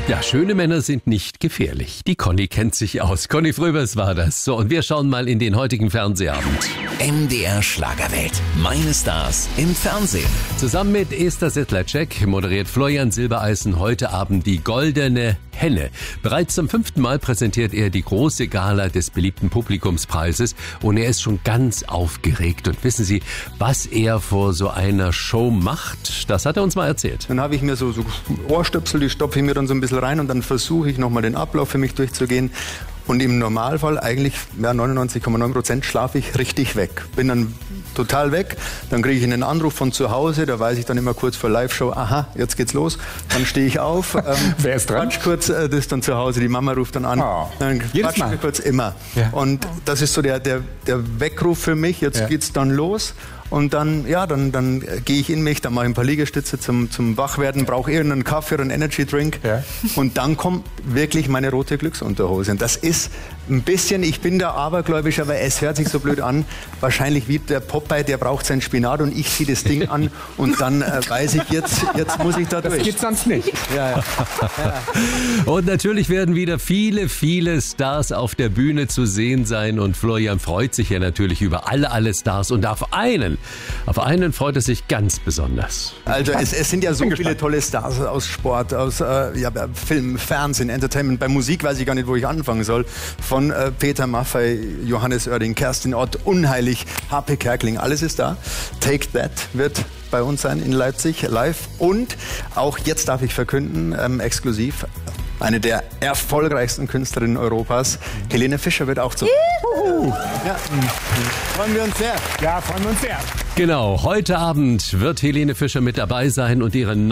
Ja, schöne Männer sind nicht gefährlich. Die Conny kennt sich aus. Conny Fröbers war das. So, und wir schauen mal in den heutigen Fernsehabend. MDR Schlagerwelt. Meine Stars im Fernsehen. Zusammen mit Esther Sedlacek moderiert Florian Silbereisen heute Abend die Goldene Henne. Bereits zum 5. Mal präsentiert er die große Gala des beliebten Publikumspreises und er ist schon ganz aufgeregt. Und wissen Sie, was er vor so einer Show macht? Das hat er uns mal erzählt. Dann habe ich mir so Ohrstöpsel, die stopfe ich mir dann so ein bisschen rein und dann versuche ich nochmal den Ablauf für mich durchzugehen. Und im Normalfall eigentlich 99,9% schlafe ich richtig weg. Bin dann total weg, dann kriege ich einen Anruf von zu Hause, da weiß ich dann immer kurz vor Live-Show, aha, jetzt geht's los. Dann stehe ich auf, wer ist dran? quatsch kurz, das ist dann zu Hause, die Mama ruft dann an, dann jedes quatsch Mal? kurz immer. Ja. Und das ist so der Weckruf für mich, jetzt geht's dann los. Und dann, dann gehe ich in mich, dann mache ich ein paar Liegestütze zum Wachwerden, brauche irgendeinen Kaffee oder einen Energy-Drink. Ja. Und dann kommt wirklich meine rote Glücksunterhose. Und das ist ein bisschen, ich bin da abergläubisch, aber es hört sich so blöd an, wahrscheinlich wie der Popeye, der braucht sein Spinat und ich ziehe das Ding an und dann weiß ich, jetzt muss ich da durch. Das geht sonst nicht. Ja. Und natürlich werden wieder viele, viele Stars auf der Bühne zu sehen sein und Florian freut sich ja natürlich über alle Stars und auf einen freut er sich ganz besonders. Also es sind ja so viele tolle Stars aus Sport, aus Film, Fernsehen, Entertainment. Bei Musik weiß ich gar nicht, wo ich anfangen soll. Von Peter Maffay, Johannes Oerding, Kerstin Ott, Unheilig, Harpe Kerkeling, alles ist da. Take That wird bei uns sein in Leipzig live. Und auch jetzt darf ich verkünden, exklusiv, eine der erfolgreichsten Künstlerinnen Europas, Helene Fischer, wird auch zu. Ja. Freuen wir uns sehr. Ja, freuen wir uns sehr. Genau, heute Abend wird Helene Fischer mit dabei sein und ihre